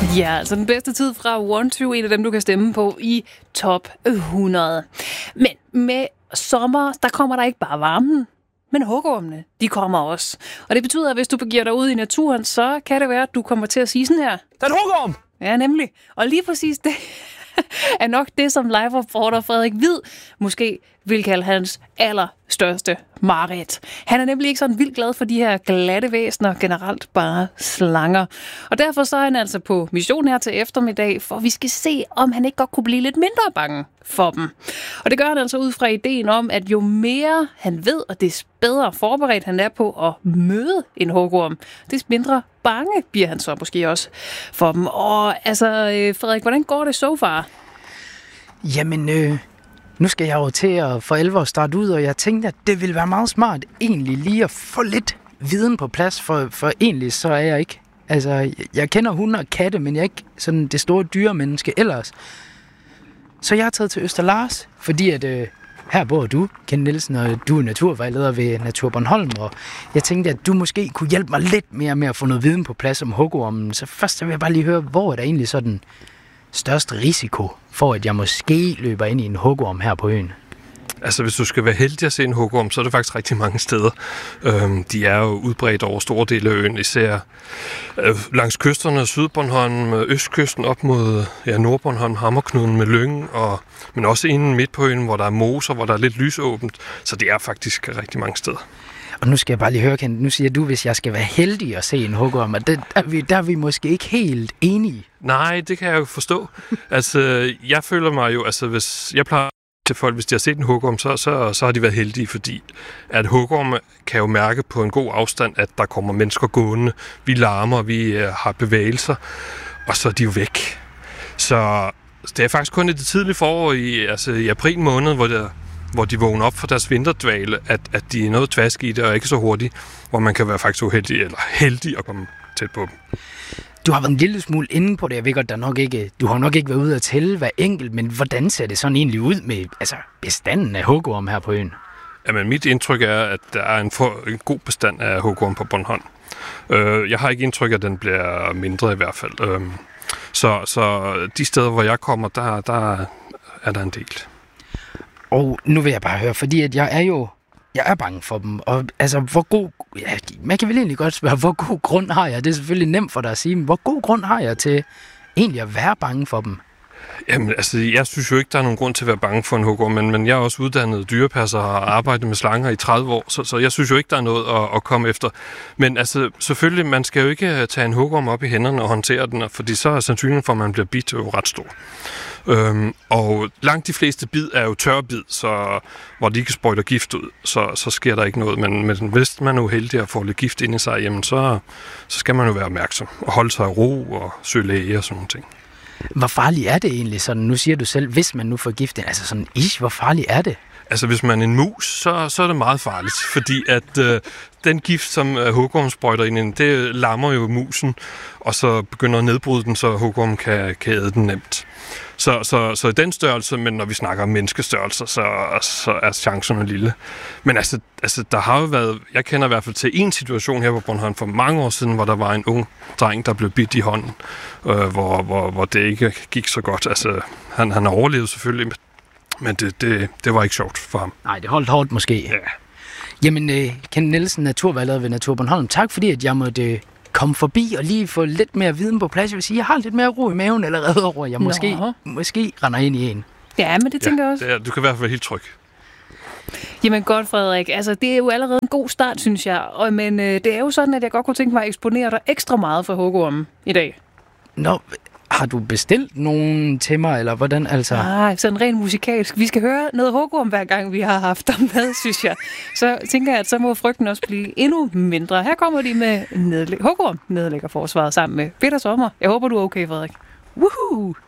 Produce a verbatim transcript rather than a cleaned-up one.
Ja, altså den bedste tid fra one to, en af dem, du kan stemme på i top hundrede. Men med sommer, der kommer der ikke bare varmen, men hugormene, de kommer også. Og det betyder, at hvis du begiver dig ud i naturen, så kan det være, at du kommer til at sige sådan her. Der er en hugorm! Ja, nemlig. Og lige præcis det er nok det, som live-reporter Frederik Hvid måske vil kalde hans allerstørste mareridt. Han er nemlig ikke sådan vildt glad for de her glatte væsener, generelt bare slanger. Og derfor så er han altså på mission her til eftermiddag, for vi skal se, om han ikke godt kunne blive lidt mindre bange for dem. Og det gør han altså ud fra ideen om, at jo mere han ved, og des bedre forberedt han er på at møde en hugorm, des mindre bange bliver han så måske også for dem. Og altså, Frederik, hvordan går det så far? Jamen, øh, nu skal jeg jo til at for alvor starte ud, og jeg tænkte, at det ville være meget smart egentlig lige at få lidt viden på plads, for, for egentlig så er jeg ikke. Altså, jeg, jeg kender hunde og katte, men jeg er ikke sådan det store dyremenneske ellers. Så jeg har taget til Østerlars, fordi at øh, her bor du, Ken Nielsen, og du er naturvejleder ved Natur Bornholm, og jeg tænkte, at du måske kunne hjælpe mig lidt mere med at få noget viden på plads om hugormen. Så først så vil jeg bare lige høre, hvor er der egentlig så den største risiko for, at jeg måske løber ind i en hugorm her på øen? Altså, hvis du skal være heldig at se en hugorm, så er det faktisk rigtig mange steder. Øhm, de er jo udbredt over store dele af øen, især øh, langs kysterne, Sydbornholm, østkysten op mod ja, Nordbornholm, Hammerknuden med Lyngen, og, men også inden midt på øen, hvor der er moser, hvor der er lidt lysåbent. Så det er faktisk rigtig mange steder. Og nu skal jeg bare lige høre, Ken, nu siger du, hvis jeg skal være heldig at se en hugorm, og det, der, er vi, der er vi måske ikke helt enige. Nej, det kan jeg jo forstå. Altså, jeg føler mig jo, altså hvis jeg plejer til folk, hvis de har set en hugorm, så, så, så har de været heldige, fordi at hugorme kan jo mærke på en god afstand, at der kommer mennesker gående. Vi larmer, vi uh, har bevægelser, og så er de jo væk. Så det er faktisk kun i det tidlige forår, i, altså i april måned, hvor, der, hvor de vågner op for deres vinterdvale, at, at de er noget tvask i det, og ikke så hurtigt, hvor man kan være faktisk uheldig eller heldig at komme tæt på dem. Du har været en lille smule inde på det. Jeg ved godt, der nok ikke, du har nok ikke været ude at tælle hver enkelt, men hvordan ser det sådan egentlig ud med altså, bestanden af hugorm her på øen? Jamen, mit indtryk er, at der er en, for, en god bestand af hugorm på Bornholm. Øh, jeg har ikke indtryk, at den bliver mindre i hvert fald. Øh, så, så de steder, hvor jeg kommer, der, der er der en del. Og nu vil jeg bare høre, fordi at jeg er jo Jeg er bange for dem, og altså, hvor god... Ja, man kan vel egentlig godt spørge, hvor god grund har jeg? Det er selvfølgelig nemt for dig at sige, men hvor god grund har jeg til egentlig at være bange for dem? Jamen, altså, jeg synes jo ikke, der er nogen grund til at være bange for en hugorm, men, men jeg er også uddannet dyrepasser og har arbejdet med slanger i tredive år, så, så jeg synes jo ikke, der er noget at, at komme efter. Men altså, selvfølgelig, man skal jo ikke tage en hugorm op i hænderne og håndtere den, fordi så er sandsynligheden for, at man bliver bidt jo ret stor. Øhm, og langt de fleste bid er jo tørbid, så, hvor de ikke sprøjter gift ud, så, så sker der ikke noget. Men, men hvis man er uheldig at få lidt gift ind i sig, jamen så, så skal man jo være opmærksom og holde sig i ro og søge læge og sådan nogle ting. Hvor farligt er det egentlig sådan? Nu siger du selv, hvis man nu får gift, altså sådan ish, hvor farligt er det? Altså, hvis man er en mus, så, så er det meget farligt, fordi at øh, den gift, som øh, hugormen sprøjter ind i, det lammer jo musen, og så begynder at nedbryde den, så hugormen kan, kan æde den nemt. Så, så, så i den størrelse, men når vi snakker om menneskestørrelser, så, så er chancerne lille. Men altså, altså, der har jo været, jeg kender i hvert fald til en situation her på Bornholm for mange år siden, hvor der var en ung dreng, der blev bidt i hånden, øh, hvor, hvor, hvor det ikke gik så godt. Altså, han, han overlevede selvfølgelig, men det, det, det var ikke sjovt for ham. Nej, det holdt hårdt måske. Ja. Jamen, uh, Ken Nielsen, naturvejleder ved Natur Bornholm, tak fordi at jeg måtte uh, komme forbi og lige få lidt mere viden på plads. Jeg vil sige, jeg har lidt mere ro i maven allerede over, jeg måske, måske render ind i en. Ja, men det tænker ja, jeg også. Det er, du kan i hvert fald være helt tryg. Jamen godt, Frederik. Altså, det er jo allerede en god start, synes jeg. Og, men øh, det er jo sådan, at jeg godt kunne tænke mig at eksponere dig ekstra meget for hugormen i dag. Nå, har du bestilt nogen til mig, eller hvordan altså? Ah, sådan rent musikalsk. Vi skal høre noget hugorm, hver gang vi har haft dem med, synes jeg. Så tænker jeg, at så må frygten også blive endnu mindre. Her kommer de med nedlæg- hugorm nedlægger forsvaret sammen med Peter Sommer. Jeg håber, du er okay, Frederik. Woohoo!